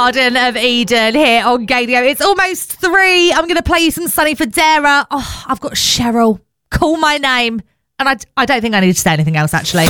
Garden of Eden here on Gadio. It's almost 3. I'm going to play you some Sonny Fodera. Oh, I've got Cheryl. Call my name. And I don't think I need to say anything else, actually.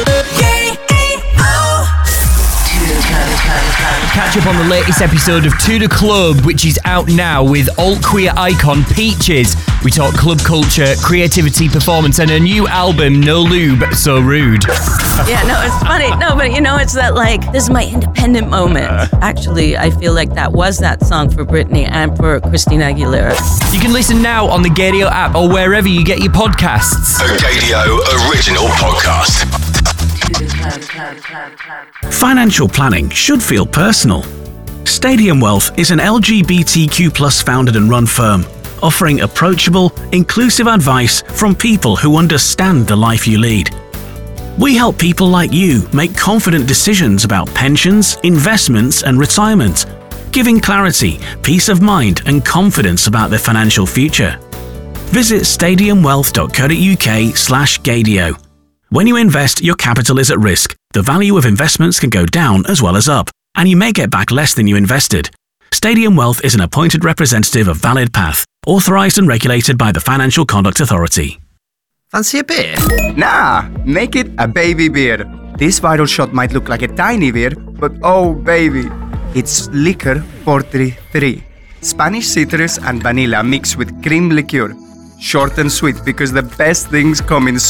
Catch up on the latest episode of To The Club, which is out now with alt-queer icon Peaches. We talk club culture, creativity, performance, and her new album, No Lube, So Rude. Yeah, no, it's funny. No, but it's that, this is my independent moment. Actually, I feel like that was that song for Britney and for Christina Aguilera. You can listen now on the Gadio app or wherever you get your podcasts. A Gadio original podcast. Financial planning should feel personal. Stadium Wealth is an LGBTQ+ founded and run firm, offering approachable, inclusive advice from people who understand the life you lead. We help people like you make confident decisions about pensions, investments, and retirement, giving clarity, peace of mind, and confidence about their financial future. Visit stadiumwealth.co.uk/Gadio. When you invest, your capital is at risk. The value of investments can go down as well as up, and you may get back less than you invested. Stadium Wealth is an appointed representative of Valid Path, authorised and regulated by the Financial Conduct Authority. Fancy a beer? Nah, make it a baby beer. This viral shot might look like a tiny beer, but oh baby, it's Liquor 43. Spanish citrus and vanilla mixed with cream liqueur. Short and sweet because the best things come in